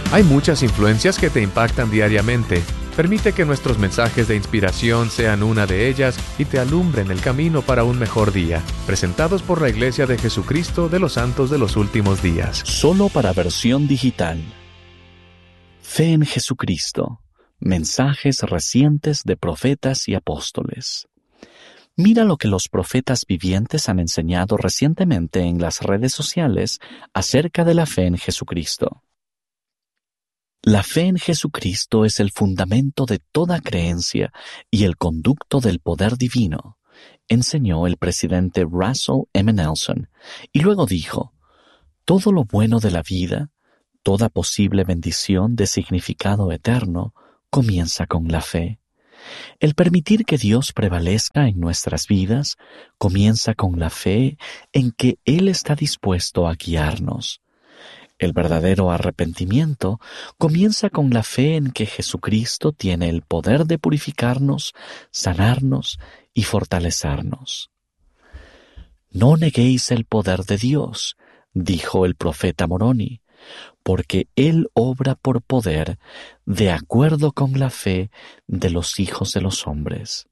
Hay muchas influencias que te impactan diariamente. Permite que nuestros mensajes de inspiración sean una de ellas y te alumbren el camino para un mejor día. Presentados por la Iglesia de Jesucristo de los Santos de los Últimos Días. Solo para versión digital. Fe en Jesucristo. Mensajes recientes de profetas y apóstoles. Mira lo que los profetas vivientes han enseñado recientemente en las redes sociales acerca de la fe en Jesucristo. La fe en Jesucristo es el fundamento de toda creencia y el conducto del poder divino, enseñó el presidente Russell M. Nelson, y luego dijo: todo lo bueno de la vida, toda posible bendición de significado eterno, comienza con la fe. El permitir que Dios prevalezca en nuestras vidas comienza con la fe en que Él está dispuesto a guiarnos. El verdadero arrepentimiento comienza con la fe en que Jesucristo tiene el poder de purificarnos, sanarnos y fortalecernos. No neguéis el poder de Dios, dijo el profeta Moroni, porque Él obra por poder de acuerdo con la fe de los hijos de los hombres.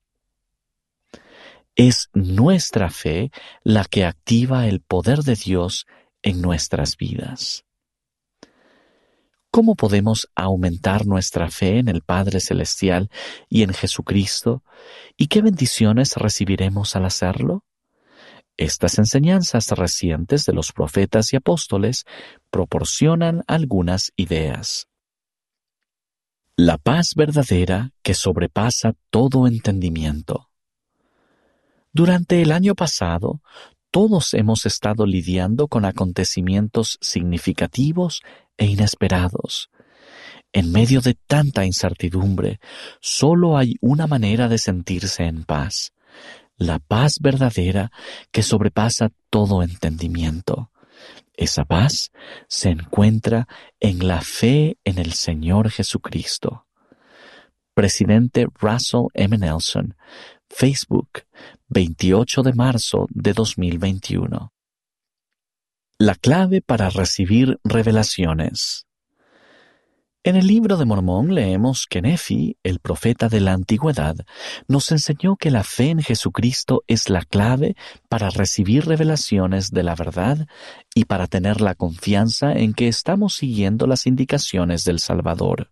Es nuestra fe la que activa el poder de Dios en nuestras vidas. ¿Cómo podemos aumentar nuestra fe en el Padre Celestial y en Jesucristo? ¿Y qué bendiciones recibiremos al hacerlo? Estas enseñanzas recientes de los profetas y apóstoles proporcionan algunas ideas. La paz verdadera que sobrepasa todo entendimiento. Durante el año pasado, todos hemos estado lidiando con acontecimientos significativos e inesperados. En medio de tanta incertidumbre, solo hay una manera de sentirse en paz: la paz verdadera que sobrepasa todo entendimiento. Esa paz se encuentra en la fe en el Señor Jesucristo. Presidente Russell M. Nelson, Facebook, 28 de marzo de 2021. La clave para recibir revelaciones. En el Libro de Mormón leemos que Nefi, el profeta de la antigüedad, nos enseñó que la fe en Jesucristo es la clave para recibir revelaciones de la verdad y para tener la confianza en que estamos siguiendo las indicaciones del Salvador.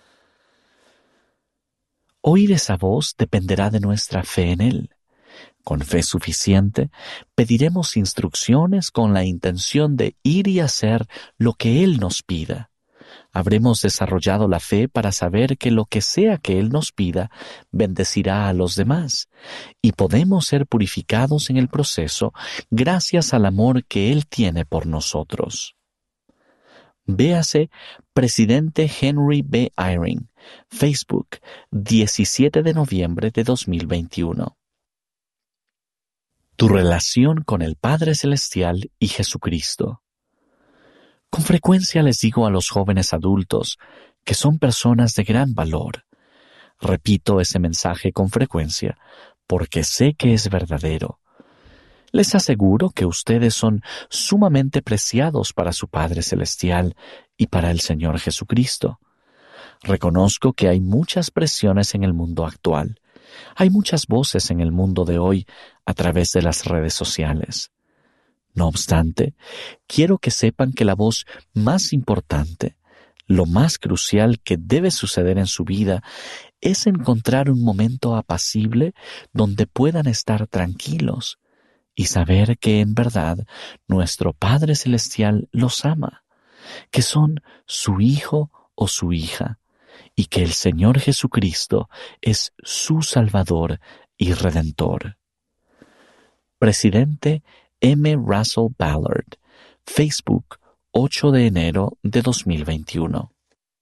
Oír esa voz dependerá de nuestra fe en Él. Con fe suficiente, pediremos instrucciones con la intención de ir y hacer lo que Él nos pida. Habremos desarrollado la fe para saber que lo que sea que Él nos pida bendecirá a los demás, y podemos ser purificados en el proceso gracias al amor que Él tiene por nosotros. Véase Presidente Henry B. Eyring, Facebook, 17 de noviembre de 2021. Tu relación con el Padre Celestial y Jesucristo. Con frecuencia les digo a los jóvenes adultos que son personas de gran valor. Repito ese mensaje con frecuencia porque sé que es verdadero. Les aseguro que ustedes son sumamente preciados para su Padre Celestial y para el Señor Jesucristo. Reconozco que hay muchas presiones en el mundo actual. Hay muchas voces en el mundo de hoy a través de las redes sociales. No obstante, quiero que sepan que la voz más importante, lo más crucial que debe suceder en su vida, es encontrar un momento apacible donde puedan estar tranquilos y saber que en verdad nuestro Padre Celestial los ama, que son su hijo o su hija, y que el Señor Jesucristo es su Salvador y Redentor. Presidente M. Russell Ballard, Facebook, 8 de enero de 2021.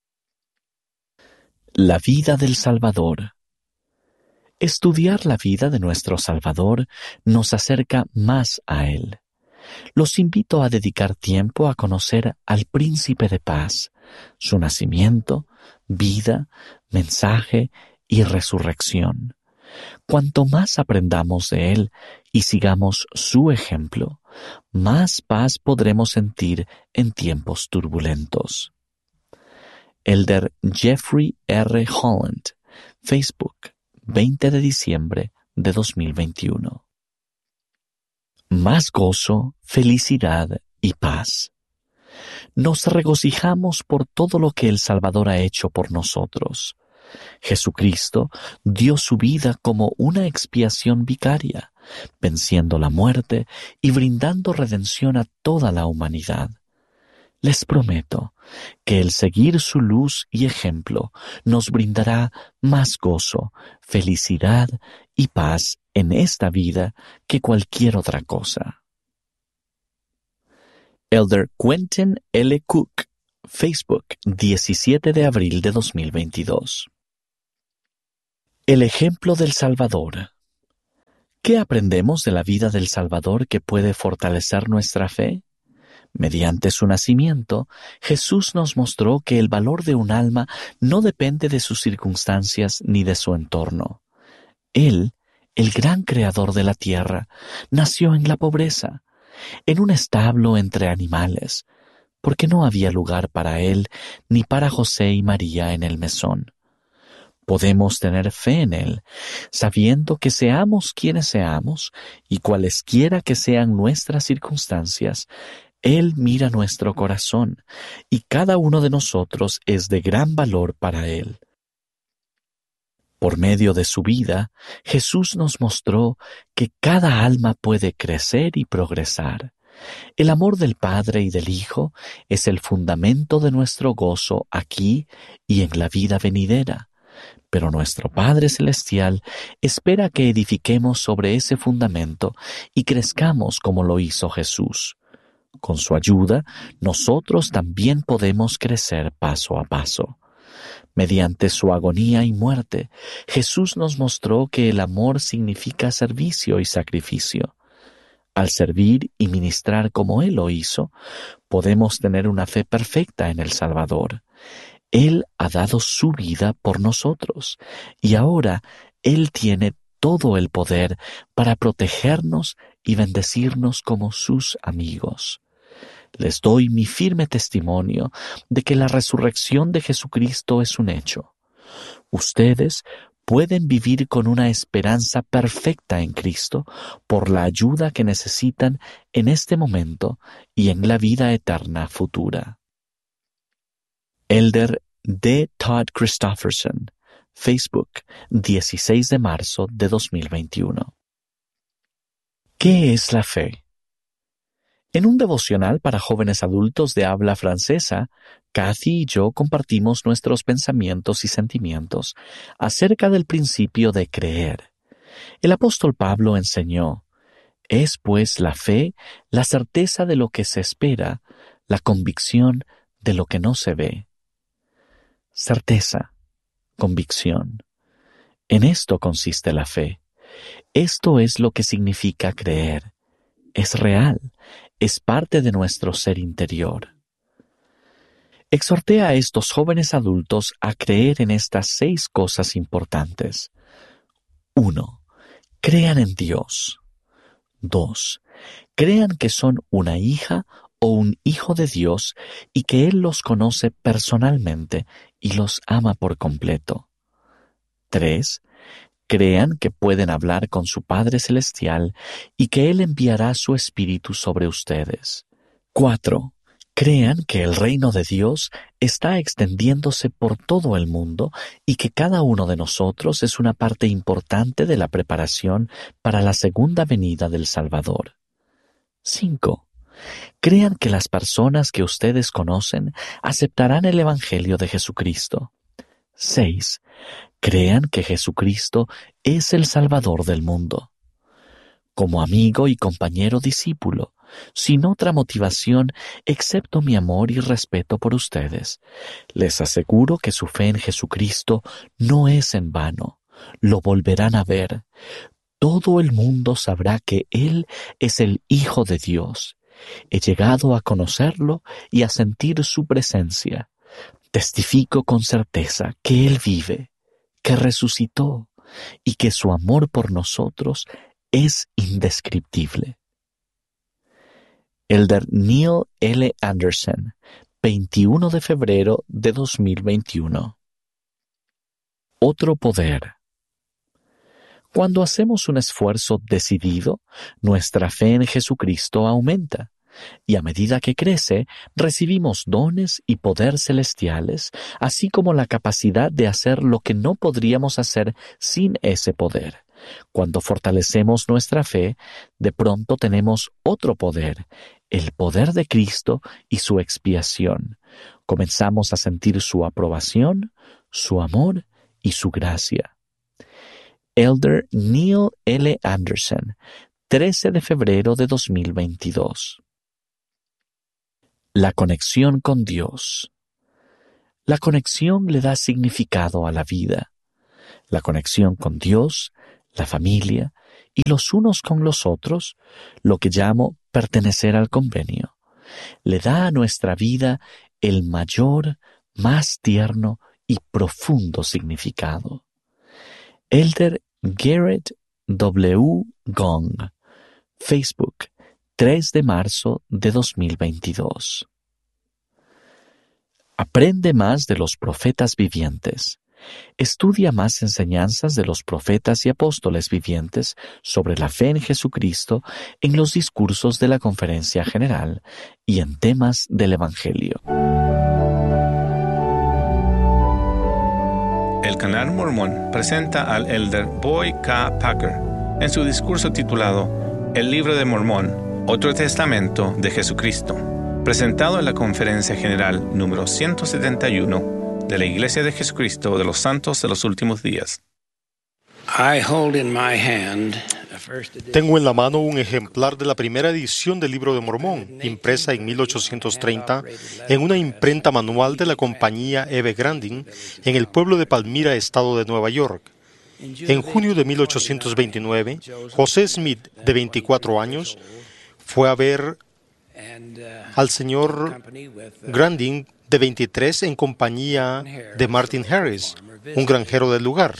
La vida del Salvador. Estudiar la vida de nuestro Salvador nos acerca más a Él. Los invito a dedicar tiempo a conocer al Príncipe de Paz, su nacimiento, vida, mensaje y resurrección. Cuanto más aprendamos de Él y sigamos su ejemplo, más paz podremos sentir en tiempos turbulentos. Elder Jeffrey R. Holland, Facebook, 20 de diciembre de 2021. Más gozo, felicidad y paz. Nos regocijamos por todo lo que el Salvador ha hecho por nosotros. Jesucristo dio su vida como una expiación vicaria, venciendo la muerte y brindando redención a toda la humanidad. Les prometo que el seguir su luz y ejemplo nos brindará más gozo, felicidad y paz en esta vida que cualquier otra cosa. Elder Quentin L. Cook, Facebook, 17 de abril de 2022. El ejemplo del Salvador. ¿Qué aprendemos de la vida del Salvador que puede fortalecer nuestra fe? Mediante su nacimiento, Jesús nos mostró que el valor de un alma no depende de sus circunstancias ni de su entorno. Él, el gran creador de la tierra, nació en la pobreza, en un establo entre animales, porque no había lugar para él ni para José y María en el mesón. Podemos tener fe en Él, sabiendo que seamos quienes seamos y cualesquiera que sean nuestras circunstancias, Él mira nuestro corazón y cada uno de nosotros es de gran valor para Él. Por medio de su vida, Jesús nos mostró que cada alma puede crecer y progresar. El amor del Padre y del Hijo es el fundamento de nuestro gozo aquí y en la vida venidera. Pero nuestro Padre Celestial espera que edifiquemos sobre ese fundamento y crezcamos como lo hizo Jesús. Con su ayuda, nosotros también podemos crecer paso a paso. Mediante su agonía y muerte, Jesús nos mostró que el amor significa servicio y sacrificio. Al servir y ministrar como Él lo hizo, podemos tener una fe perfecta en el Salvador. Él ha dado su vida por nosotros y ahora Él tiene todo el poder para protegernos y bendecirnos como sus amigos. Les doy mi firme testimonio de que la resurrección de Jesucristo es un hecho. Ustedes pueden vivir con una esperanza perfecta en Cristo por la ayuda que necesitan en este momento y en la vida eterna futura. Elder D. Todd Christofferson, Facebook, 16 de marzo de 2021. ¿Qué es la fe? En un devocional para jóvenes adultos de habla francesa, Kathy y yo compartimos nuestros pensamientos y sentimientos acerca del principio de creer. El apóstol Pablo enseñó: es pues la fe la certeza de lo que se espera, la convicción de lo que no se ve. Certeza, convicción. En esto consiste la fe. Esto es lo que significa creer. Es real, es parte de nuestro ser interior. Exhorté a estos jóvenes adultos a creer en estas 6 cosas importantes. 1. Crean en Dios. 2. Crean que son una hija o un hijo de Dios y que Él los conoce personalmente y los ama por completo. 3. Crean que pueden hablar con su Padre Celestial y que Él enviará su Espíritu sobre ustedes. 4. Crean que el reino de Dios está extendiéndose por todo el mundo y que cada uno de nosotros es una parte importante de la preparación para la segunda venida del Salvador. 5. Crean que las personas que ustedes conocen aceptarán el Evangelio de Jesucristo. 6. Crean que Jesucristo es el Salvador del mundo. Como amigo y compañero discípulo, sin otra motivación excepto mi amor y respeto por ustedes, les aseguro que su fe en Jesucristo no es en vano. Lo volverán a ver. Todo el mundo sabrá que Él es el Hijo de Dios. He llegado a conocerlo y a sentir su presencia. Testifico con certeza que Él vive, que resucitó y que su amor por nosotros es indescriptible. Elder Neil L. Anderson, 21 de febrero de 2021. Otro poder. Cuando hacemos un esfuerzo decidido, nuestra fe en Jesucristo aumenta, y a medida que crece, recibimos dones y poder celestiales, así como la capacidad de hacer lo que no podríamos hacer sin ese poder. Cuando fortalecemos nuestra fe, de pronto tenemos otro poder, el poder de Cristo y su expiación. Comenzamos a sentir su aprobación, su amor y su gracia. Elder Neil L. Anderson, 13 de febrero de 2022. La conexión con Dios. La conexión le da significado a la vida. La conexión con Dios, la familia y los unos con los otros, lo que llamo pertenecer al convenio, le da a nuestra vida el mayor, más tierno y profundo significado. Elder Garrett W. Gong, Facebook, 3 de marzo de 2022. Aprende más de los profetas vivientes. Estudia más enseñanzas de los profetas y apóstoles vivientes sobre la fe en Jesucristo en los discursos de la Conferencia General y en temas del Evangelio. El Canal Mormón presenta al Elder Boy K. Packer en su discurso titulado El Libro de Mormón, Otro Testamento de Jesucristo, presentado en la Conferencia General número 171 de la Iglesia de Jesucristo de los Santos de los Últimos Días. Tengo en la mano un ejemplar de la primera edición del Libro de Mormón, impresa en 1830 en una imprenta manual de la compañía Eve Grandin en el pueblo de Palmyra, estado de Nueva York. En junio de 1829, José Smith, de 24 años, fue a ver al señor Grandin, de 23, en compañía de Martin Harris, un granjero del lugar.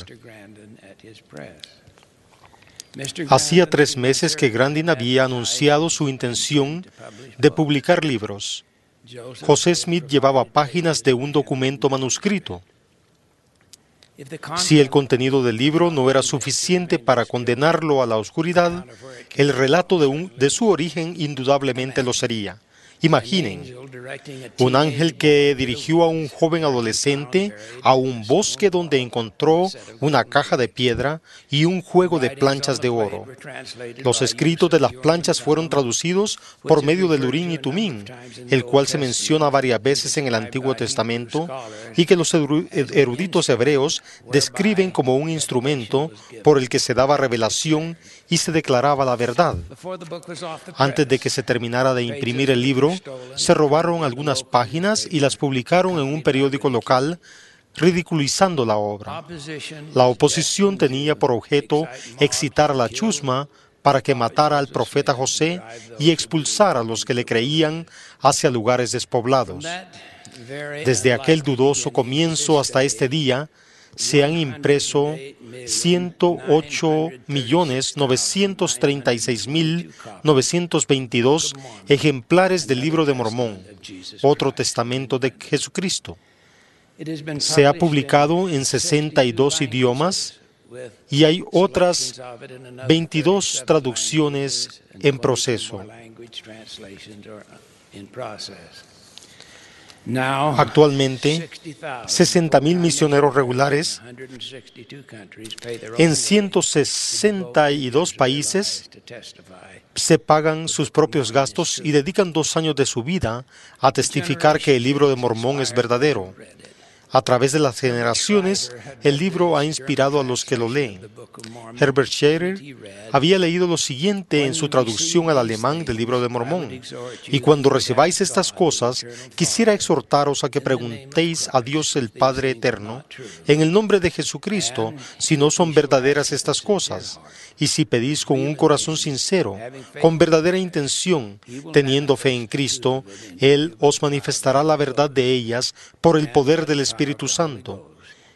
Hacía 3 meses que Grandin había anunciado su intención de publicar libros. José Smith llevaba páginas de un documento manuscrito. Si el contenido del libro no era suficiente para condenarlo a la oscuridad, el relato de su origen indudablemente lo sería. Imaginen, un ángel que dirigió a un joven adolescente a un bosque donde encontró una caja de piedra y un juego de planchas de oro. Los escritos de las planchas fueron traducidos por medio del Urim y Tumim, el cual se menciona varias veces en el Antiguo Testamento y que los eruditos hebreos describen como un instrumento por el que se daba revelación y se declaraba la verdad. Antes de que se terminara de imprimir el libro, se robaron algunas páginas y las publicaron en un periódico local, ridiculizando la obra. La oposición tenía por objeto excitar a la chusma para que matara al profeta José y expulsara a los que le creían hacia lugares despoblados. Desde aquel dudoso comienzo hasta este día, se han impreso 108.936.922 ejemplares del Libro de Mormón, otro testamento de Jesucristo. Se ha publicado en 62 idiomas y hay otras 22 traducciones en proceso. Actualmente, 60,000 misioneros regulares en 162 países se pagan sus propios gastos y dedican 2 años de su vida a testificar que el Libro de Mormón es verdadero. A través de las generaciones, el libro ha inspirado a los que lo leen. Herbert Scherer había leído lo siguiente en su traducción al alemán del Libro de Mormón: y cuando recibáis estas cosas, quisiera exhortaros a que preguntéis a Dios el Padre Eterno, en el nombre de Jesucristo, si no son verdaderas estas cosas. Y si pedís con un corazón sincero, con verdadera intención, teniendo fe en Cristo, Él os manifestará la verdad de ellas por el poder del Espíritu Santo.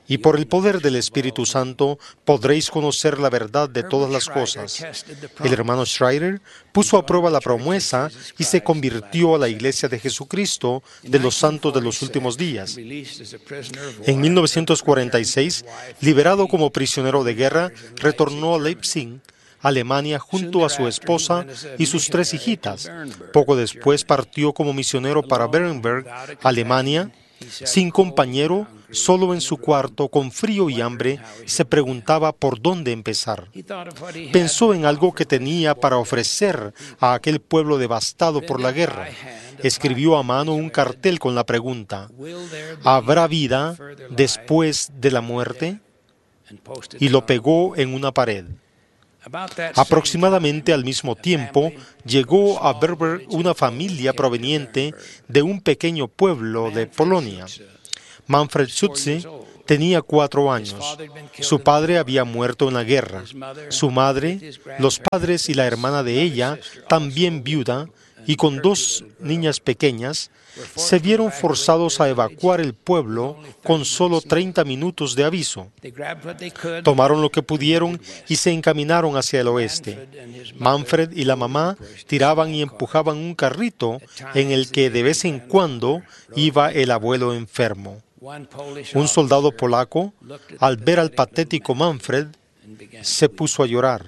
y por el poder del Espíritu Santo podréis conocer la verdad de todas las cosas. El hermano Schreier puso a prueba la promesa y se convirtió a la Iglesia de Jesucristo de los Santos de los Últimos Días. En 1946, liberado como prisionero de guerra, retornó a Leipzig, Alemania, junto a su esposa y sus 3 hijitas. Poco después partió como misionero para Bernberg, Alemania, sin compañero, solo en su cuarto, con frío y hambre, se preguntaba por dónde empezar. Pensó en algo que tenía para ofrecer a aquel pueblo devastado por la guerra. Escribió a mano un cartel con la pregunta: ¿habrá vida después de la muerte? Y lo pegó en una pared. Aproximadamente al mismo tiempo, llegó a Bernberg una familia proveniente de un pequeño pueblo de Polonia. Manfred Schulze tenía 4 años. Su padre había muerto en la guerra. Su madre, los padres y la hermana de ella, también viuda, y con 2 niñas pequeñas, se vieron forzados a evacuar el pueblo con solo 30 minutos de aviso. Tomaron lo que pudieron y se encaminaron hacia el oeste. Manfred y la mamá tiraban y empujaban un carrito en el que de vez en cuando iba el abuelo enfermo. Un soldado polaco, al ver al patético Manfred, se puso a llorar.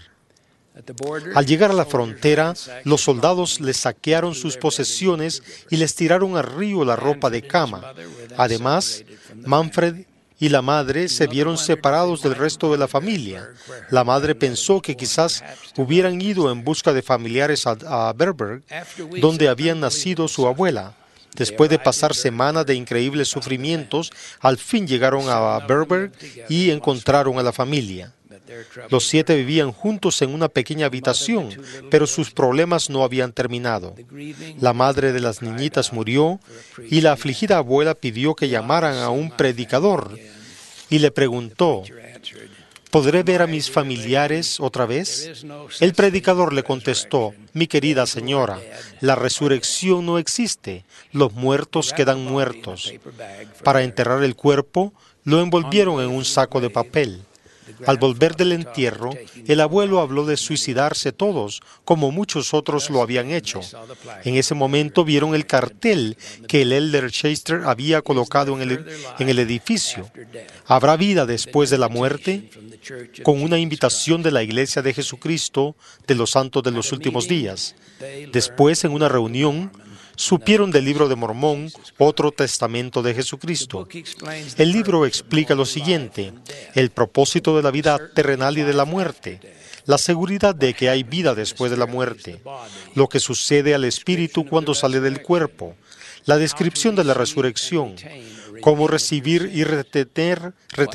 Al llegar a la frontera, los soldados les saquearon sus posesiones y les tiraron al río la ropa de cama. Además, Manfred y la madre se vieron separados del resto de la familia. La madre pensó que quizás hubieran ido en busca de familiares a Bernberg, donde había nacido su abuela. Después de pasar semanas de increíbles sufrimientos, al fin llegaron a Bernberg y encontraron a la familia. Los 7 vivían juntos en una pequeña habitación, pero sus problemas no habían terminado. La madre de las niñitas murió y la afligida abuela pidió que llamaran a un predicador y le preguntó: ¿podré ver a mis familiares otra vez? El predicador le contestó: mi querida señora, la resurrección no existe, los muertos quedan muertos. Para enterrar el cuerpo, lo envolvieron en un saco de papel. Al volver del entierro, el abuelo habló de suicidarse todos, como muchos otros lo habían hecho. En ese momento vieron el cartel que el elder Chester había colocado en el edificio. ¿Habrá vida después de la muerte? Con una invitación de la Iglesia de Jesucristo de los Santos de los Últimos Días. Después, en una reunión, supieron del Libro de Mormón, otro testamento de Jesucristo. El libro explica lo siguiente: el propósito de la vida terrenal y de la muerte, la seguridad de que hay vida después de la muerte, lo que sucede al espíritu cuando sale del cuerpo, la descripción de la resurrección, cómo recibir y retener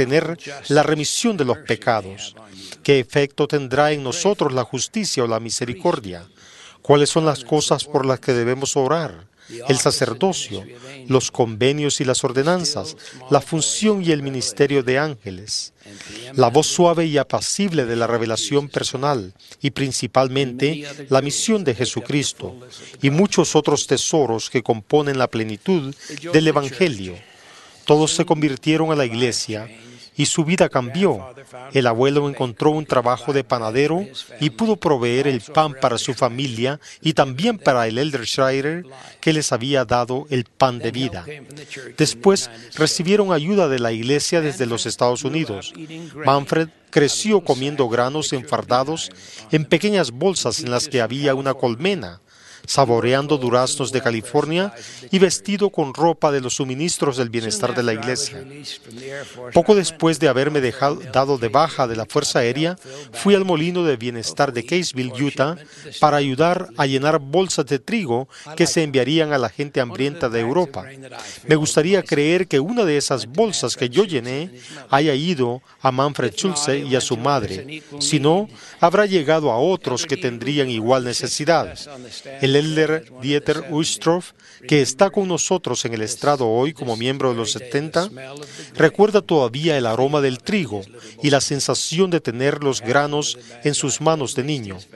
la remisión de los pecados, qué efecto tendrá en nosotros la justicia o la misericordia, cuáles son las cosas por las que debemos orar, el sacerdocio, los convenios y las ordenanzas, la función y el ministerio de ángeles, la voz suave y apacible de la revelación personal y principalmente la misión de Jesucristo y muchos otros tesoros que componen la plenitud del Evangelio. Todos se convirtieron a la Iglesia y su vida cambió. El abuelo encontró un trabajo de panadero y pudo proveer el pan para su familia y también para el elder Schreier, que les había dado el pan de vida. Después recibieron ayuda de la Iglesia desde los Estados Unidos. Manfred creció comiendo granos enfardados en pequeñas bolsas en las que había una colmena, saboreando duraznos de California y vestido con ropa de los suministros del bienestar de la Iglesia. Poco después de haberme dado de baja de la Fuerza Aérea, fui al molino de bienestar de Caseville, Utah, para ayudar a llenar bolsas de trigo que se enviarían a la gente hambrienta de Europa. Me gustaría creer que una de esas bolsas que yo llené haya ido a Manfred Schulze y a su madre. Si no, habrá llegado a otros que tendrían igual necesidad. El elder Dieter Uystroff, que está con nosotros en el estrado hoy como miembro de los 70, recuerda todavía el aroma del trigo y la sensación de tener los granos en sus manos de niño.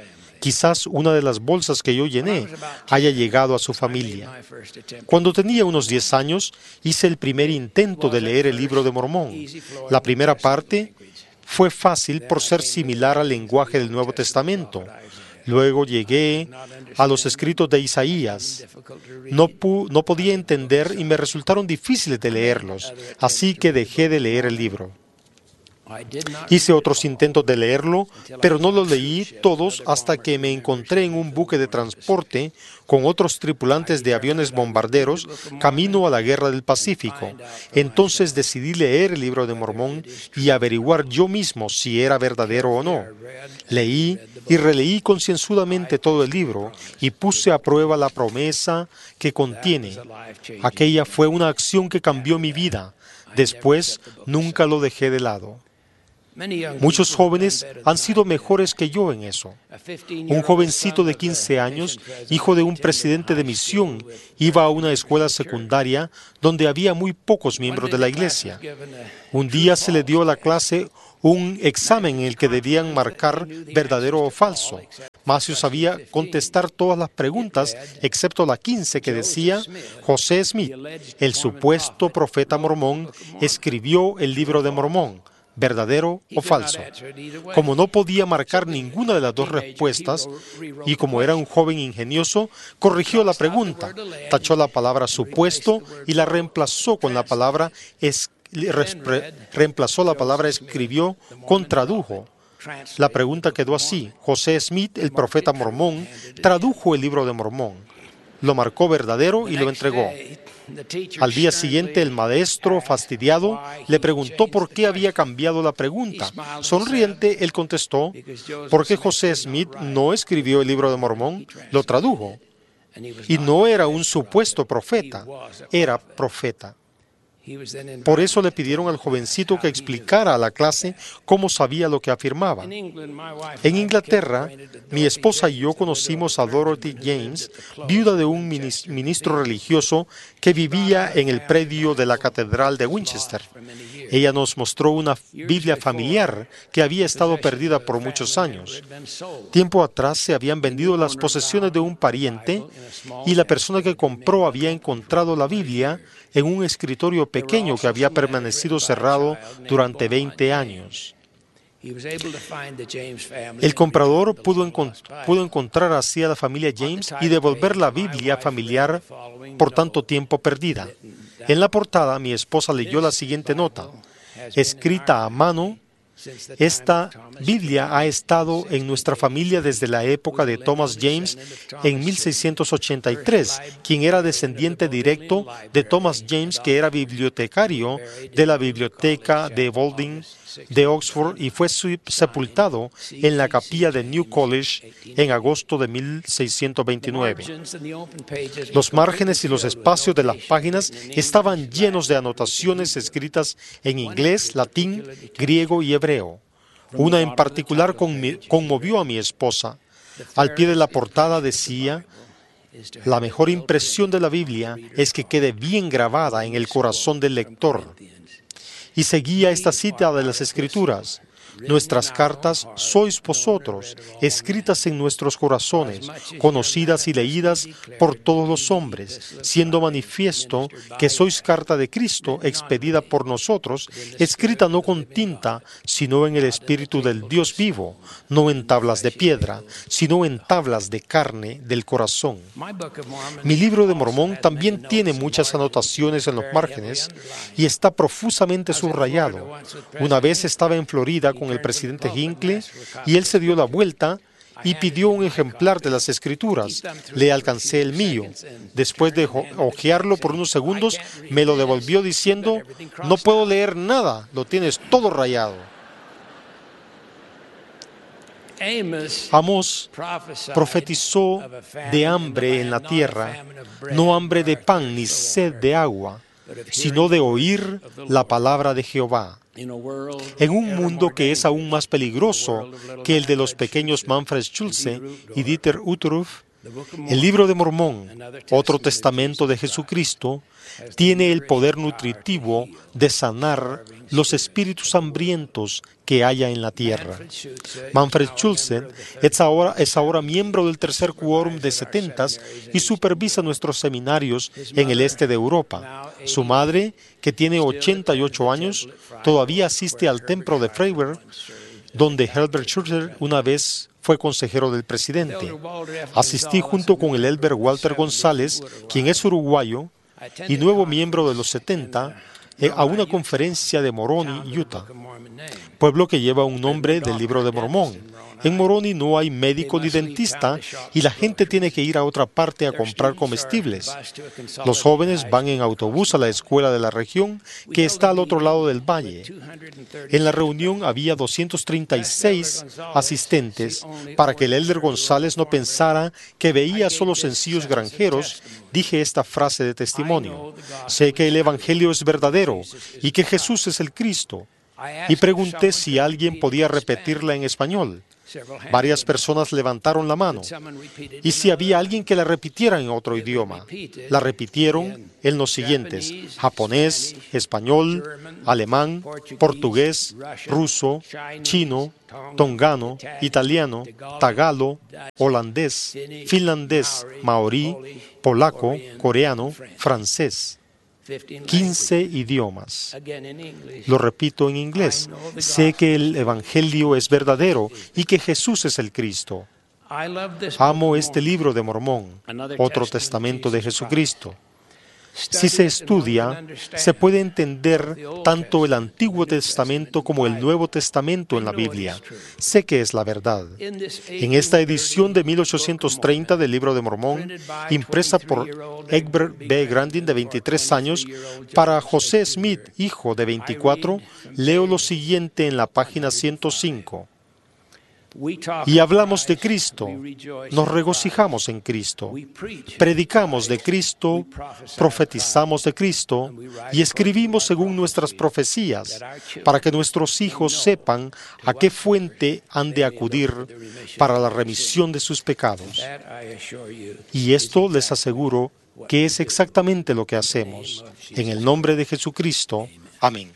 Quizás una de las bolsas que yo llené haya llegado a su familia. Cuando tenía unos 10 años, hice el primer intento de leer el Libro de Mormón. La primera parte fue fácil por ser similar al lenguaje del Nuevo Testamento. Luego llegué a los escritos de Isaías. No podía entender y me resultaron difíciles de leerlos, así que dejé de leer el libro. Hice otros intentos de leerlo, pero no los leí todos hasta que me encontré en un buque de transporte con otros tripulantes de aviones bombarderos camino a la Guerra del Pacífico. Entonces decidí leer el Libro de Mormón y averiguar yo mismo si era verdadero o no. Leí y releí concienzudamente todo el libro y puse a prueba la promesa que contiene. Aquella fue una acción que cambió mi vida. Después, nunca lo dejé de lado. Muchos jóvenes han sido mejores que yo en eso. Un jovencito de 15 años, hijo de un presidente de misión, iba a una escuela secundaria donde había muy pocos miembros de la iglesia. Un día se le dio a la clase un examen en el que debían marcar verdadero o falso. Matthew sabía contestar todas las preguntas, excepto la 15 que decía, José Smith, el supuesto profeta mormón, escribió el Libro de Mormón. ¿Verdadero o falso? Como no podía marcar ninguna de las dos respuestas y como era un joven ingenioso, corrigió la pregunta, tachó la palabra supuesto y la reemplazó con la palabra escribió con tradujo. La pregunta quedó así: José Smith, el profeta mormón, tradujo el Libro de Mormón. Lo marcó verdadero y lo entregó. Al día siguiente, el maestro, fastidiado, le preguntó por qué había cambiado la pregunta. Sonriente, él contestó, porque José Smith no escribió el Libro de Mormón, lo tradujo. Y no era un supuesto profeta, era profeta. Por eso le pidieron al jovencito que explicara a la clase cómo sabía lo que afirmaba. En Inglaterra, mi esposa y yo conocimos a Dorothy James, viuda de un ministro religioso que vivía en el predio de la Catedral de Winchester. Ella nos mostró una Biblia familiar que había estado perdida por muchos años. Tiempo atrás se habían vendido las posesiones de un pariente y la persona que compró había encontrado la Biblia en un escritorio pequeño que había permanecido cerrado durante 20 años. El comprador pudo encontrar así a la familia James y devolver la Biblia familiar por tanto tiempo perdida. En la portada, mi esposa leyó la siguiente nota, escrita a mano. Esta Biblia ha estado en nuestra familia desde la época de Thomas James en 1683, quien era descendiente directo de Thomas James, que era bibliotecario de la biblioteca de Bowdoin de Oxford y fue sepultado en la capilla de New College en agosto de 1629. Los márgenes y los espacios de las páginas estaban llenos de anotaciones escritas en inglés, latín, griego y hebreo. Una en particular conmovió a mi esposa. Al pie de la portada decía, la mejor impresión de la Biblia es que quede bien grabada en el corazón del lector. Y seguía esta cita de las Escrituras. Nuestras cartas sois vosotros, escritas en nuestros corazones, conocidas y leídas por todos los hombres, siendo manifiesto que sois carta de Cristo, expedida por nosotros, escrita no con tinta, sino en el Espíritu del Dios vivo, no en tablas de piedra, sino en tablas de carne del corazón. Mi libro de Mormón también tiene muchas anotaciones en los márgenes y está profusamente subrayado. Una vez estaba en Florida con el presidente Hinckley y él se dio la vuelta y pidió un ejemplar de las Escrituras. Le alcancé el mío. Después de hojearlo por unos segundos, me lo devolvió diciendo, no puedo leer nada, lo tienes todo rayado. Amós profetizó de hambre en la tierra, no hambre de pan ni sed de agua, sino de oír la palabra de Jehová. En un mundo que es aún más peligroso que el de los pequeños Manfred Schulze y Dieter Uchtdorf, El Libro de Mormón, otro testamento de Jesucristo, tiene el poder nutritivo de sanar los espíritus hambrientos que haya en la tierra. Manfred Schulze es ahora miembro del tercer quórum de 70 y supervisa nuestros seminarios en el este de Europa. Su madre, que tiene 88 años, todavía asiste al templo de Freiberg, donde Herbert Schulze una vez fue consejero del presidente. Asistí junto con el elder Walter González, quien es uruguayo y nuevo miembro de los 70, a una conferencia de Moroni, Utah, pueblo que lleva un nombre del Libro de Mormón. En Moroni no hay médico ni dentista y la gente tiene que ir a otra parte a comprar comestibles. Los jóvenes van en autobús a la escuela de la región que está al otro lado del valle. En la reunión había 236 asistentes. Para que el elder González no pensara que veía solo sencillos granjeros, dije esta frase de testimonio: sé que el Evangelio es verdadero y que Jesús es el Cristo. Y pregunté si alguien podía repetirla en español. Varias personas levantaron la mano. Y si había alguien que la repitiera en otro idioma. La repitieron en los siguientes: japonés, español, alemán, portugués, ruso, chino, tongano, italiano, tagalo, holandés, finlandés, maorí, polaco, coreano, francés. 15 idiomas. Lo repito en inglés. Sé que el Evangelio es verdadero y que Jesús es el Cristo. Amo este Libro de Mormón, otro testamento de Jesucristo. Si se estudia, se puede entender tanto el Antiguo Testamento como el Nuevo Testamento en la Biblia. Sé que es la verdad. En esta edición de 1830 del Libro de Mormón, impresa por Egbert B. Grandin, de 23 años, para José Smith, hijo de 24, leo lo siguiente en la página 105. Y hablamos de Cristo, nos regocijamos en Cristo, predicamos de Cristo, profetizamos de Cristo y escribimos según nuestras profecías, para que nuestros hijos sepan a qué fuente han de acudir para la remisión de sus pecados. Y esto les aseguro que es exactamente lo que hacemos. En el nombre de Jesucristo. Amén.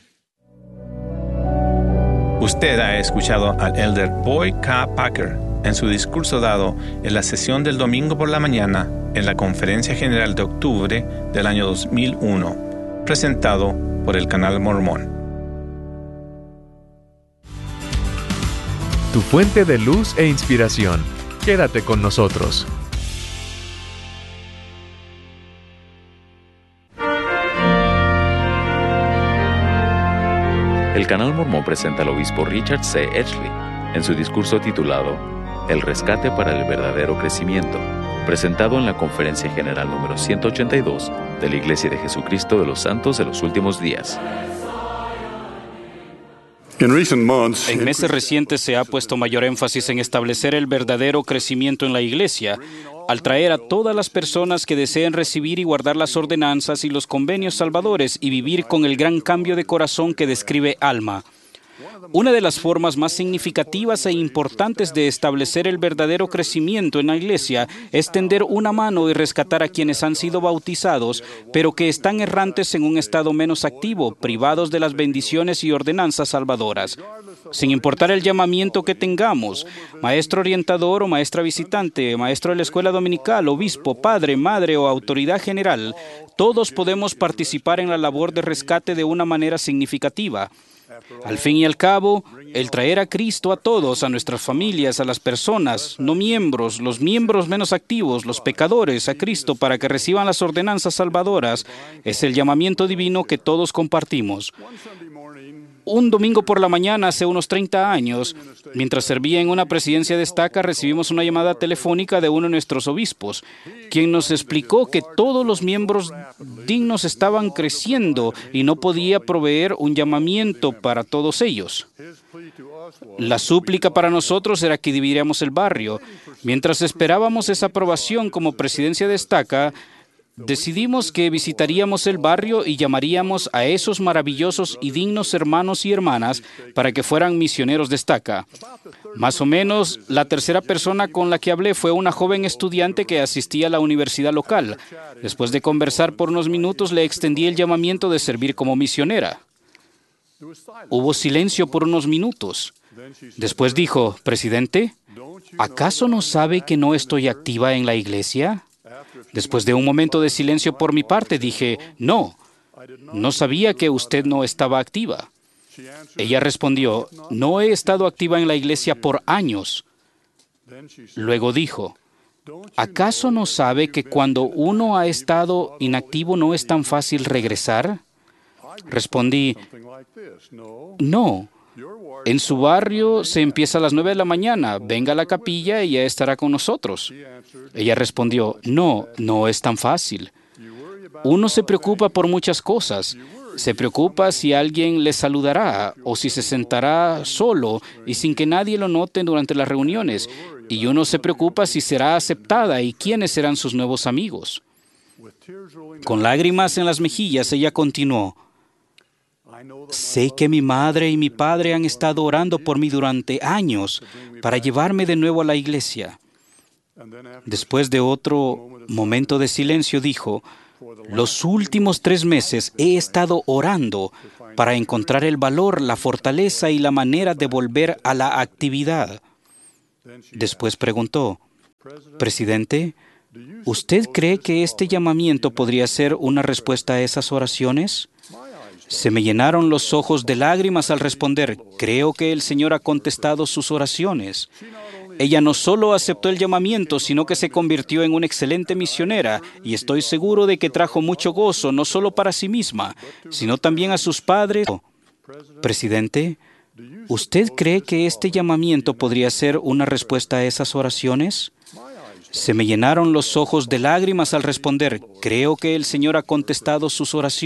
Usted ha escuchado al elder Boy K. Packer en su discurso dado en la sesión del domingo por la mañana en la Conferencia General de octubre del año 2001, presentado por el Canal Mormón. Tu fuente de luz e inspiración. Quédate con nosotros. El Canal Mormón presenta al obispo Richard C. Edgley en su discurso titulado El rescate para el verdadero crecimiento, presentado en la Conferencia General número 182 de la Iglesia de Jesucristo de los Santos de los Últimos Días. En meses recientes se ha puesto mayor énfasis en establecer el verdadero crecimiento en la Iglesia, al traer a todas las personas que deseen recibir y guardar las ordenanzas y los convenios salvadores y vivir con el gran cambio de corazón que describe Alma. Una de las formas más significativas e importantes de establecer el verdadero crecimiento en la Iglesia es tender una mano y rescatar a quienes han sido bautizados, pero que están errantes en un estado menos activo, privados de las bendiciones y ordenanzas salvadoras. Sin importar el llamamiento que tengamos, maestro orientador o maestra visitante, maestro de la escuela dominical, obispo, padre, madre o autoridad general, todos podemos participar en la labor de rescate de una manera significativa. Al fin y al cabo, el traer a Cristo a todos, a nuestras familias, a las personas, no miembros, los miembros menos activos, los pecadores, a Cristo para que reciban las ordenanzas salvadoras, es el llamamiento divino que todos compartimos. Un domingo por la mañana, hace unos 30 años, mientras servía en una presidencia de estaca, recibimos una llamada telefónica de uno de nuestros obispos, quien nos explicó que todos los miembros dignos estaban creciendo y no podía proveer un llamamiento para todos ellos. La súplica para nosotros era que dividiéramos el barrio. Mientras esperábamos esa aprobación como presidencia de estaca, decidimos que visitaríamos el barrio y llamaríamos a esos maravillosos y dignos hermanos y hermanas para que fueran misioneros de estaca. Más o menos, la tercera persona con la que hablé fue una joven estudiante que asistía a la universidad local. Después de conversar por unos minutos, le extendí el llamamiento de servir como misionera. Hubo silencio por unos minutos. Después dijo, «Presidente, ¿acaso no sabe que no estoy activa en la iglesia?» Después de un momento de silencio por mi parte, dije, «No, no sabía que usted no estaba activa». Ella respondió, «No he estado activa en la iglesia por años». Luego dijo, «¿Acaso no sabe que cuando uno ha estado inactivo no es tan fácil regresar?» Respondí, «No. En su barrio se empieza a las 9 de la mañana. Venga a la capilla y ya estará con nosotros». Ella respondió, «No, no es tan fácil. Uno se preocupa por muchas cosas. Se preocupa si alguien le saludará o si se sentará solo y sin que nadie lo note durante las reuniones. Y uno se preocupa si será aceptada y quiénes serán sus nuevos amigos». Con lágrimas en las mejillas, ella continuó, «Sé que mi madre y mi padre han estado orando por mí durante años para llevarme de nuevo a la iglesia». Después de otro momento de silencio, dijo, «Los últimos 3 meses he estado orando para encontrar el valor, la fortaleza y la manera de volver a la actividad». Después preguntó, «Presidente, ¿usted cree que este llamamiento podría ser una respuesta a esas oraciones?» Se me llenaron los ojos de lágrimas al responder, «Creo que el Señor ha contestado sus oraciones». Ella no solo aceptó el llamamiento, sino que se convirtió en una excelente misionera y estoy seguro de que trajo mucho gozo, no solo para sí misma, sino también a sus padres. Presidente, ¿usted cree que este llamamiento podría ser una respuesta a esas oraciones? Se me llenaron los ojos de lágrimas al responder, «Creo que el Señor ha contestado sus oraciones».